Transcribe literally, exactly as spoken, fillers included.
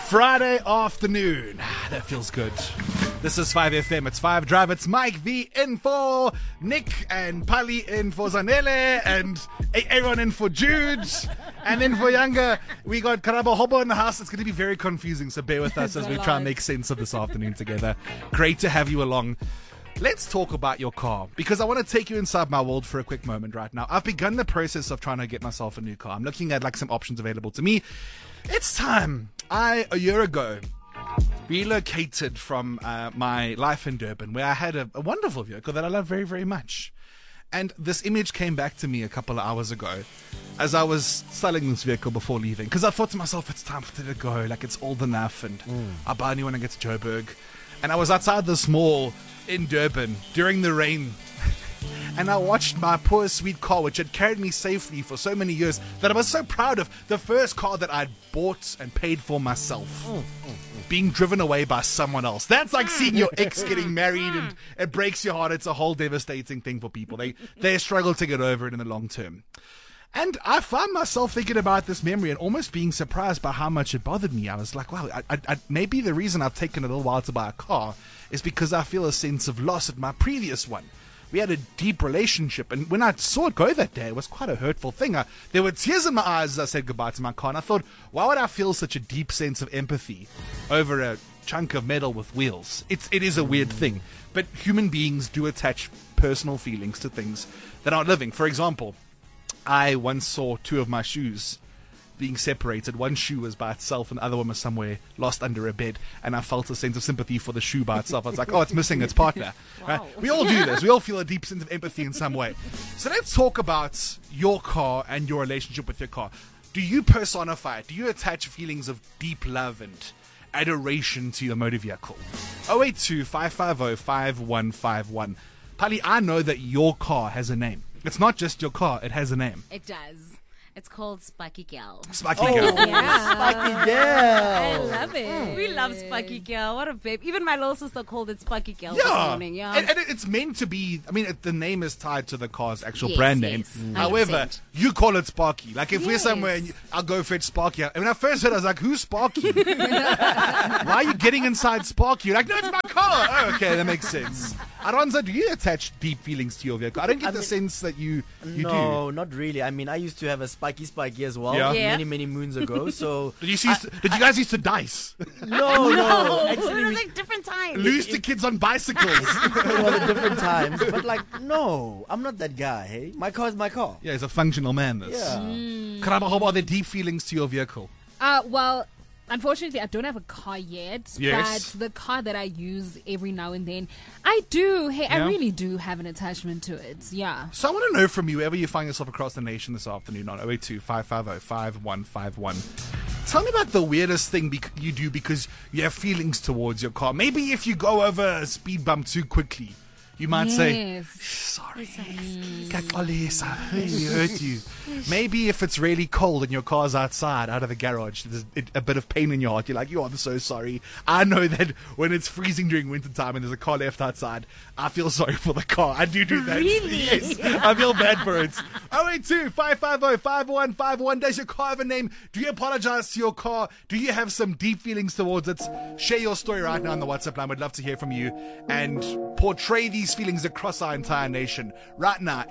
Friday afternoon. That feels good. This is five F M. It's five Drive. It's Mike V in for Nick and Pali in for Zanele and Aaron in for Jude. And then for Younger, we got Karabo Hobo in the house. It's going to be very confusing, so bear with us as we try and make sense of this afternoon together. Great to have you along. Let's talk about your car, because I want to take you inside my world for a quick moment right now. I've begun the process of trying to get myself a new car. I'm looking at like some options available to me. It's time. I, a year ago, relocated from uh, my life in Durban, where I had a, a wonderful vehicle that I love very, very much. And this image came back to me a couple of hours ago as I was selling this vehicle before leaving, because I thought to myself, it's time for it to go. Like, it's old enough, and mm. I'll buy a new when I get to Joburg. And I was outside this mall in Durban during the rain, and I watched my poor sweet car, which had carried me safely for so many years, that I was so proud of, the first car that I'd bought and paid for myself, mm, mm, mm. being driven away by someone else. That's like seeing your ex getting married, and it breaks your heart. It's a whole devastating thing for people. They they struggle to get over it in the long term. And I found myself thinking about this memory and almost being surprised by how much it bothered me. I was like, wow, I, I, I, maybe the reason I've taken a little while to buy a car is because I feel a sense of loss at my previous one. We had a deep relationship, and when I saw it go that day, it was quite a hurtful thing. I, there were tears in my eyes as I said goodbye to my car, and I thought, why would I feel such a deep sense of empathy over a chunk of metal with wheels? It's, it is a weird thing, but human beings do attach personal feelings to things that aren't living. For example, I once saw two of my shoes being separated. One shoe was by itself and the other one was somewhere lost under a bed, and I felt a sense of sympathy for the shoe by itself. I was like, oh, it's missing its partner. Wow. Right? We all do this. We all feel a deep sense of empathy in some way. So let's talk about your car and your relationship with your car. Do you personify it? Do you attach feelings of deep love and adoration to your motor vehicle? oh eight two, five five oh, five one five one. Pali, I know that your car has a name. It's not just your car, it has a name. It does. It's called Sparky Girl. Sparky oh, Girl. Yeah. Sparky Girl. I love it. Mm. We love Sparky Girl. What a babe. Even my little sister called it Sparky Girl yeah. this morning. Yeah. And, and it's meant to be, I mean, it, the name is tied to the car's actual yes, brand yes. name. Mm. However, you call it Sparky. Like, if yes. we're somewhere, and you, I'll go fetch Sparky. And when I first heard it, I was like, who's Sparky? Why are you getting inside Sparky? You're like, no, it's my car. Oh, okay, that makes sense. Aronza, do you attach deep feelings to your vehicle? I don't get I the mean, sense that you, you no, do. No, not really. I mean, I used to have a Spiky Spiky as well yeah. Yeah. many, many moons ago. So did you, see, I, did you guys used to dice? No, no. no. Actually, it was like different times. Lose to kids on bicycles. It was at different times. But like, no, I'm not that guy, hey? My car's my car. Yeah, he's a functional man, this. Yeah. Mm. Karaba, how about the deep feelings to your vehicle? Uh, well... Unfortunately, I don't have a car yet, yes. but the car that I use every now and then, I do. Hey, yeah. I really do have an attachment to it. Yeah. So I want to know from you, wherever you find yourself across the nation this afternoon on oh eight two, five five oh, five one five one. Tell me about the weirdest thing bec- you do because you have feelings towards your car. Maybe if you go over a speed bump too quickly, you might yes. say, sorry, mm. I hurt you. Maybe if it's really cold and your car's outside, out of the garage, there's a bit of pain in your heart. You're like, yo, I'm so sorry. I know that when it's freezing during winter time and there's a car left outside, I feel sorry for the car. I do do that. Really? Yes, I feel bad for it. oh eight two, five five oh, five one five one. Does your car have a name? Do you apologize to your car? Do you have some deep feelings towards it? Share your story right now on the WhatsApp line. We'd love to hear from you and portray these feelings across our entire nation right now.